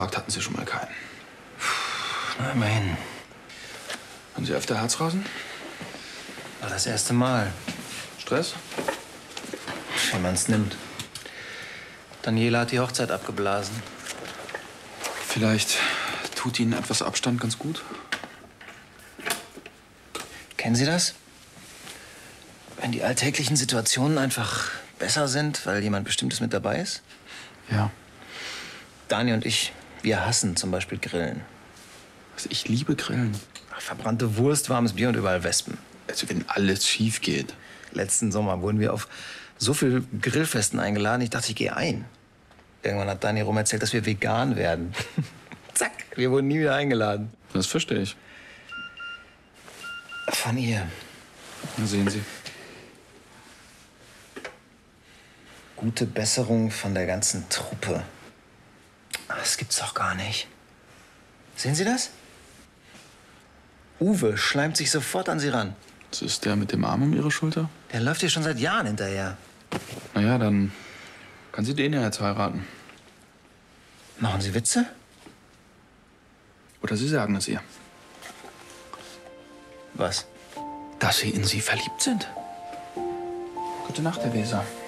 hatten Sie schon mal keinen. Na, immerhin. Haben Sie öfter Herzrasen? War das erste Mal. Stress? Wie man's nimmt. Daniela hat die Hochzeit abgeblasen. Vielleicht tut Ihnen etwas Abstand ganz gut? Kennen Sie das? Wenn die alltäglichen Situationen einfach besser sind, weil jemand Bestimmtes mit dabei ist? Ja. Dani und ich, wir hassen zum Beispiel Grillen. Also ich liebe Grillen. Verbrannte Wurst, warmes Bier und überall Wespen. Also wenn alles schief geht. Letzten Sommer wurden wir auf so viel Grillfesten eingeladen, ich dachte, ich gehe ein. Irgendwann hat Dani rum erzählt, dass wir vegan werden. Zack, wir wurden nie wieder eingeladen. Das verstehe ich. Von ihr. Na, sehen Sie. Gute Besserung von der ganzen Truppe. Das gibt's doch gar nicht. Sehen Sie das? Uwe schleimt sich sofort an Sie ran. Das ist der mit dem Arm um Ihre Schulter? Der läuft hier schon seit Jahren hinterher. Na ja, dann kann sie den ja jetzt heiraten. Machen Sie Witze? Oder Sie sagen es ihr. Was? Dass Sie in sie verliebt sind. Gute Nacht, Herr Weser.